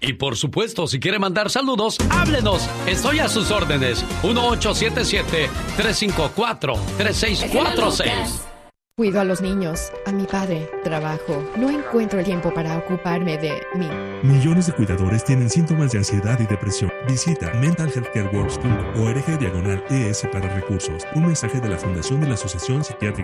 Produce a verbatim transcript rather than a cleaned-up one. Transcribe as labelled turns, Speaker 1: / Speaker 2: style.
Speaker 1: Y por supuesto, si quiere mandar saludos, háblenos. Estoy a sus órdenes. uno ocho siete siete, tres cinco cuatro, tres seis cuatro seis.
Speaker 2: Cuido a los niños, a mi padre, trabajo. No encuentro el tiempo para ocuparme de mí.
Speaker 3: Millones de cuidadores tienen síntomas de ansiedad y depresión. Visita mental health care works punto org diagonal E S para recursos. Un mensaje de la Fundación de la Asociación Psiquiátrica